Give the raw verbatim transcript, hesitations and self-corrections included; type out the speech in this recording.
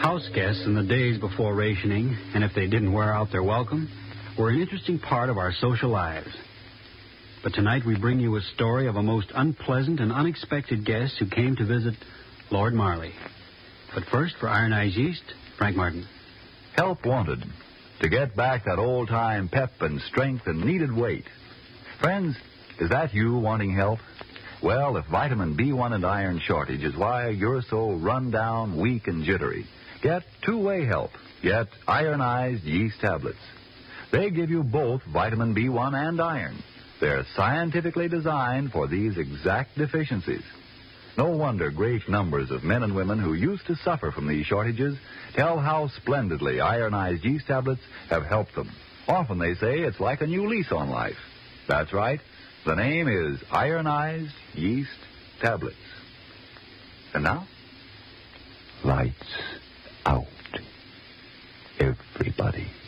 House guests in the days before rationing, and if they didn't wear out their welcome, were an interesting part of our social lives. But tonight we bring you a story of a most unpleasant and unexpected guest who came to visit Lord Marley. But first, for Ironized Yeast, Frank Martin. Help wanted to get back that old-time pep and strength and needed weight. Friends, is that you wanting help? Well, if vitamin B one and iron shortage is why you're so run down, weak, and jittery, get two-way help. Get Ironized Yeast Tablets. They give you both vitamin B one and iron. They're scientifically designed for these exact deficiencies. No wonder great numbers of men and women who used to suffer from these shortages tell how splendidly Ironized Yeast Tablets have helped them. Often they say it's like a new lease on life. That's right. The name is Ironized Yeast Tablets. And now, lights out. Everybody.